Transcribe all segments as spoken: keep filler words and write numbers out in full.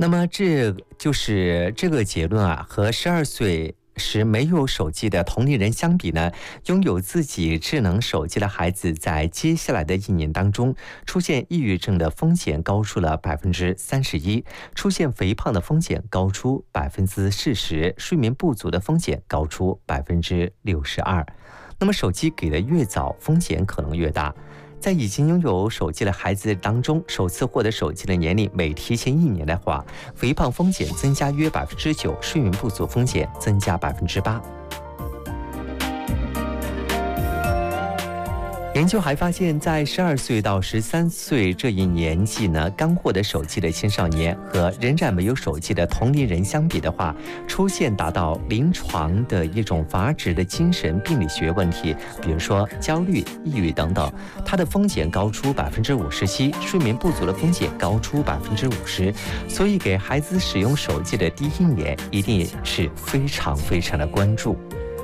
那么这就是这个结论啊，和十二岁时没有手机的同龄人相比呢，拥有自己智能手机的孩子在接下来的一年当中，出现抑郁症的风险高出了百分之三十一，出现肥胖的风险高出百分之四十，睡眠不足的风险高出百分之六十二。那么手机给的越早，风险可能越大。在已经拥有手机的孩子当中，首次获得手机的年龄每提前一年的话，肥胖风险增加约百分之九，睡眠不足风险增加百分之八。研究还发现，在十二岁到十三岁这一年纪呢，刚获得手机的青少年和仍然没有手机的同龄人相比的话，出现达到临床的一种阀值的精神病理学问题，比如说焦虑、抑郁等等，它的风险高出百分之五十七，睡眠不足的风险高出百分之五十。所以，给孩子使用手机的第一年，一定是非常非常的关注。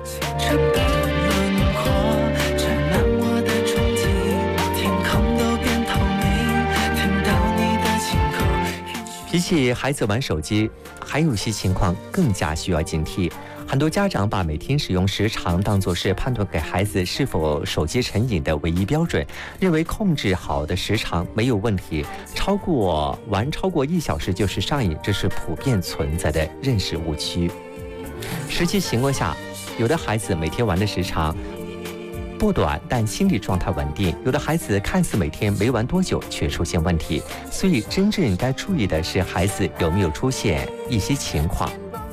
比起孩子玩手机，还有些情况更加需要警惕。很多家长把每天使用时长当作是判断给孩子是否手机成瘾的唯一标准，认为控制好的时长没有问题，超过玩超过一小时就是上瘾，这是普遍存在的认识误区。实际情况下，有的孩子每天玩的时长不短，但心理状态稳定；有的孩子看似每天没玩多久，却出现问题。所以，真正该注意的是孩子有没有出现一些情况。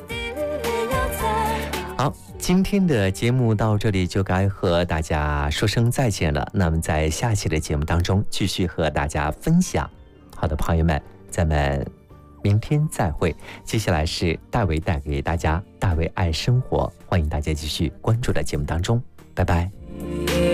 好，今天的节目到这里就该和大家说声再见了。那么，在下期的节目当中，继续和大家分享。好的，朋友们，咱们明天再会。接下来是大伟带给大家大伟爱生活，欢迎大家继续关注在节目当中，拜拜。